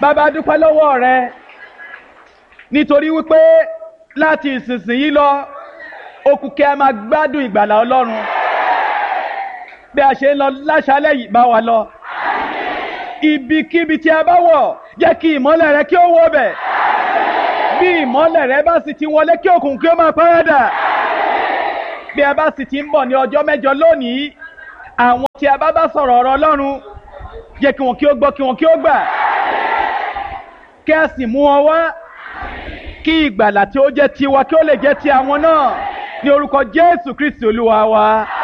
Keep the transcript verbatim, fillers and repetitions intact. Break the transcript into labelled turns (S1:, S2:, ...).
S1: bàbá dúpẹ́ lọ́wọ́ rẹ nítorí wípé láti ìsinsìnyí lọ ó kù kí a máa gbádùn ìgbàlà Ọlọ́run bí a ṣe ń lọ láṣálẹ́ yìí bá wa lọ ibikíbi tí a bá wọ̀ jẹ́ kí ìmọ́lẹ̀ rẹ kí ó wọ̀ bẹ̀ bí ìmọ́lẹ̀ rẹ bá sì ti wọlé kí òkùnkùn kí ó máa paradà bí a bá sì ti ń bọ̀ ní ọjọ́ mẹ́jọ lónìí àwọn tí a bá bá sọ̀rọ̀ ọ̀rọ̀ Ọlọ́run jẹ́ kí wọn kí ó gbọ́ kí wọn kí ó gbà kí a sì mú wọn wá kí ìgbàlà tí ó jẹ́ tiwa kí ó lè jẹ́ ti àwọn náà ní orúkọ Jésù Kristi Olúwa wa.